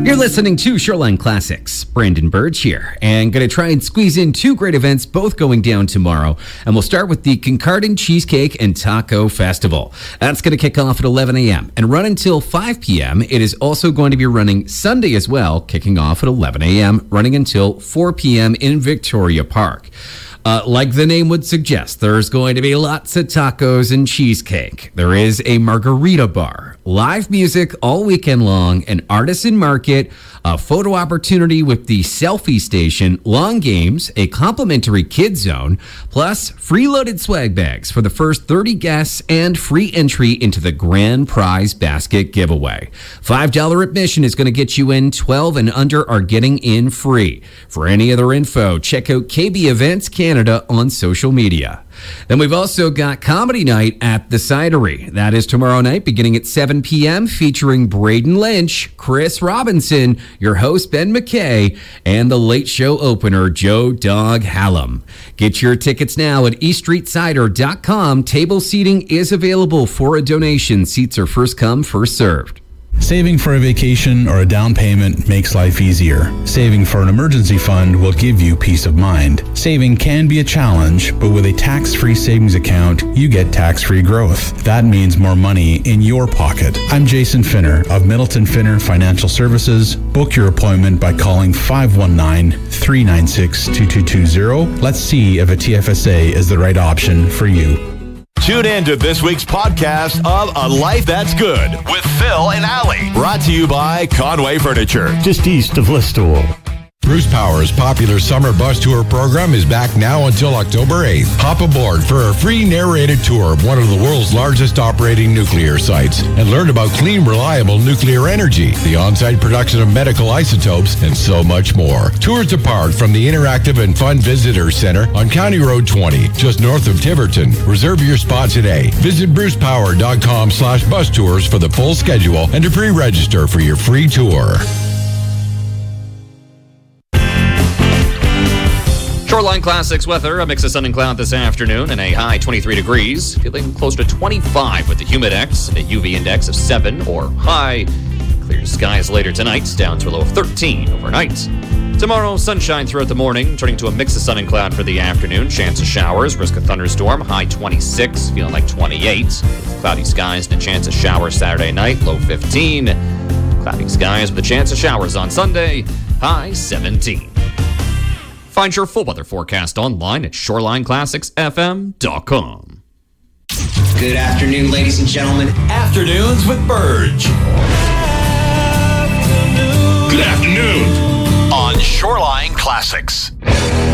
You're listening to Shoreline Classics. Brandon Burge here, and going to try and squeeze in two great events, both going down tomorrow. And we'll start with the Kincardine Cheesecake and Taco Festival. That's going to kick off at 11 a.m. and run until 5 p.m. It is also going to be running Sunday as well, kicking off at 11 a.m., running until 4 p.m. in Victoria Park. Like the name would suggest, there's going to be lots of tacos and cheesecake. There is a margarita bar, live music all weekend long, an artisan market, a photo opportunity with the selfie station, long games, a complimentary kids zone, plus free-loaded swag bags for the first 30 guests and free entry into the grand prize basket giveaway. $5 admission is going to get you in. 12 and under are getting in free. For any other info, check out KB Events Canada on social media. Then we've also got Comedy Night at the Cidery. That is tomorrow night beginning at 7 p.m. featuring Braden Lynch, Chris Robinson, your host Ben McKay, and the late show opener Joe Dog Hallam. Get your tickets now at eaststreetcider.com. Table seating is available for a donation. Seats are first come, first served. Saving for a vacation or a down payment makes life easier. Saving for an emergency fund will give you peace of mind. Saving can be a challenge, but with a tax-free savings account, you get tax-free growth. That means more money in your pocket. I'm Jason Finner of Middleton Finner Financial Services. Book your appointment by calling 519-396-2220. Let's see if a TFSA is the right option for you. Tune in to this week's podcast of A Life That's Good with Phil and Allie. Brought to you by Conway Furniture, just east of Listowel. Bruce Power's popular summer bus tour program is back now until October 8th. Hop aboard for a free narrated tour of one of the world's largest operating nuclear sites and learn about clean, reliable nuclear energy, the on-site production of medical isotopes, and so much more. Tours depart from the Interactive and Fun Visitor Center on County Road 20, just north of Tiverton. Reserve your spot today. Visit brucepower.com/bus tours for the full schedule and to pre-register for your free tour. Shoreline Classics weather, a mix of sun and cloud this afternoon and a high 23 degrees. Feeling close to 25 with the humidex, a UV index of 7 or high. Clear skies later tonight, down to a low of 13 overnight. Tomorrow, sunshine throughout the morning, turning to a mix of sun and cloud for the afternoon. Chance of showers, risk of thunderstorm, high 26, feeling like 28. Cloudy skies and a chance of showers Saturday night, low 15. Cloudy skies with a chance of showers on Sunday, high 17. Find your full weather forecast online at ShorelineClassicsFM.com. Good afternoon, ladies and gentlemen. Afternoons with Burge. Good afternoon on Shoreline Classics.